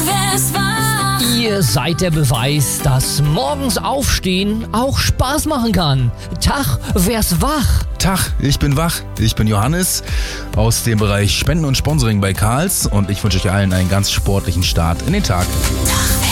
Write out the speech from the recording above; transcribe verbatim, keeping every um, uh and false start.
wer ist wach? Ihr seid der Beweis, dass morgens aufstehen auch Spaß machen kann. Tag, wer ist wach? Tag, ich bin wach. Ich bin Johannes aus dem Bereich Spenden und Sponsoring bei Karls und ich wünsche euch allen einen ganz sportlichen Start in den Tag. Tag, wer